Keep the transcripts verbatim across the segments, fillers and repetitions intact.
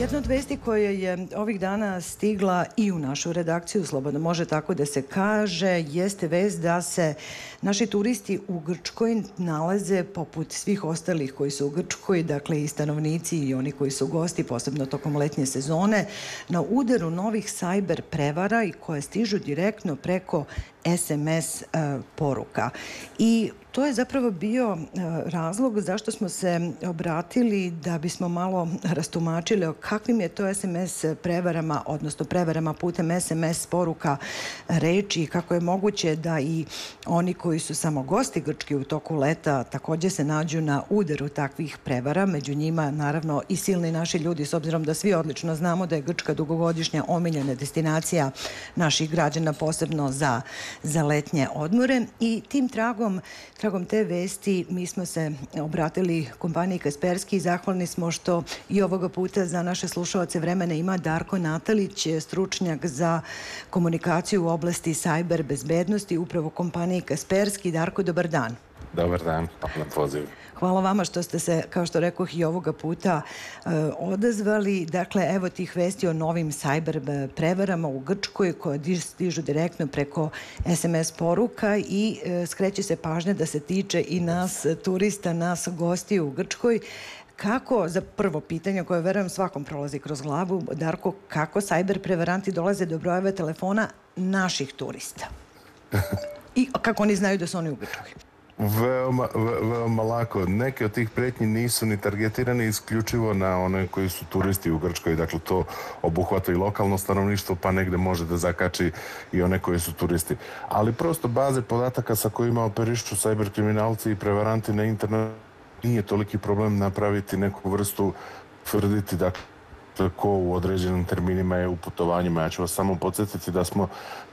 Jedna od vesti koja je ovih dana stigla i u našu redakciju, slobodno može tako da se kaže, jeste vest da se naši turisti u Grčkoj nalaze poput svih ostalih koji su u Grčkoj, dakle i stanovnici i oni koji su gosti, posebno tokom letnje sezone, na udaru novih sajber prevara i koje stižu direktno preko es em es poruka. I to je zapravo bio razlog zašto smo se obratili da bismo malo rastumačili o kakvim je to es em es prevarama, odnosno prevarama putem es em es poruka reči i kako je moguće da i oni koji su samo gosti Grčke u toku leta također se nađu na udaru takvih prevara. Među njima naravno i silni naši ljudi, s obzirom da svi odlično znamo da je Grčka dugogodišnja omiljena destinacija naših građana, posebno za, za letnje odmore. I tim tragom Tragom te vesti mi smo se obratili kompaniji Kasperski i zahvalni smo što i ovoga puta za naše slušaoce vremena ima Darko Natalić, stručnjak za komunikaciju u oblasti sajber bezbednosti, upravo kompaniji Kasperski. Darko, dobar dan. Dobar dan, hvala na pozivu. Hvala vama što ste se, kao što rekoh, i ovoga puta e, odazvali. Dakle, evo tih vesti o novim sajber prevarama u Grčkoj koje stižu direktno preko es em es poruka i e, skreće se pažnja da se tiče i nas turista, nas gosti u Grčkoj. Kako, za prvo pitanje koje verujem svakom prolazi kroz glavu, Darko, kako sajber prevaranti dolaze do brojeva telefona naših turista? I kako oni znaju da su oni u Grčkoj? Veoma, veoma lako. Neke od tih pretnji nisu ni targetirane isključivo na one koji su turisti u Grčkoj. Dakle, to obuhvata i lokalno stanovništvo, pa negde može da zakači i one koji su turisti. Ali prosto baze podataka sa kojima operišću sajber kriminalci i prevaranti na internetu nije toliki problem napraviti neku vrstu, tvrditi da ko u određenim terminima je u putovanjima. Ja ću vas samo podsjetiti da smo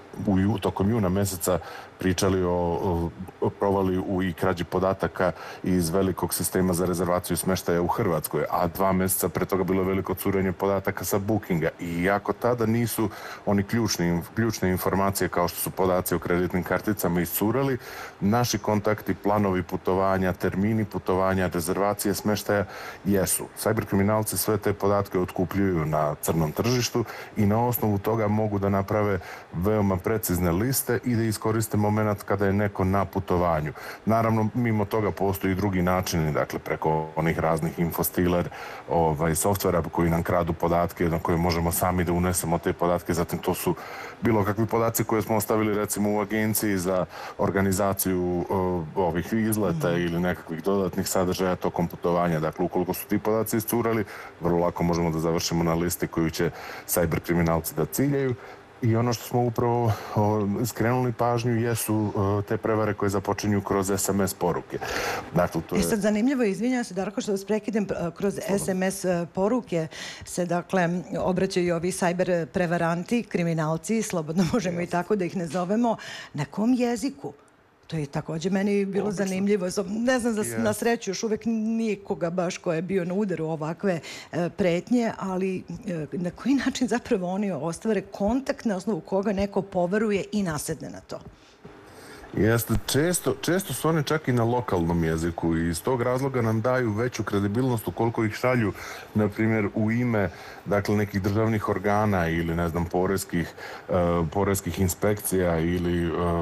u tokom juna meseca pričali o, o, o provali u i krađi podataka iz velikog sistema za rezervaciju smeštaja u Hrvatskoj, a dva meseca pre toga bilo veliko curenje podataka sa Bookinga. I iako tada nisu oni ključni, ključne informacije kao što su podaci o kreditnim karticama iscurali, naši kontakti, planovi putovanja, termini putovanja, rezervacije smeštaja jesu. Sajber kriminalci sve te podatke otkupljuju na crnom tržištu i na osnovu toga mogu da naprave veoma precizne liste i da iskoriste moment kada je neko na putovanju. Naravno, mimo toga postoji i drugi načini, dakle, preko onih raznih infostiler, ovaj, softvera koji nam kradu podatke, na koje možemo sami da unesemo te podatke. Zatim, to su bilo kakvi podaci koje smo ostavili, recimo, u agenciji za organizaciju o, ovih izleta mm. ili nekakvih dodatnih sadržaja tokom putovanja. Dakle, ukoliko su ti podaci iscurali, vrlo lako možemo da završimo na listi koju će sajber kriminalci da ciljaju. I ono što smo upravo o, skrenuli pažnju jesu o, te prevare koje započinju kroz es em es poruke. Dakle, to je... I sad zanimljivo, izvinjam se, Darko, što vas prekidem, kroz es em es poruke se, dakle, obraćaju ovi sajber prevaranti, kriminalci, slobodno možemo yes. i tako da ih ne zovemo. Na kom jeziku? To je također meni bilo Obično. zanimljivo. Ne znam, za, yes. na sreću još uvek nikoga baš ko je bio na udaru ovakve e, pretnje, ali e, na koji način zapravo oni ostvare kontakt na osnovu koga neko poveruje i nasedne na to? Jeste, često, često su one čak i na lokalnom jeziku i iz tog razloga nam daju veću kredibilnost ukoliko ih šalju, na primjer, u ime dakle, nekih državnih organa ili, ne znam, poreskih, uh, poreskih inspekcija ili uh,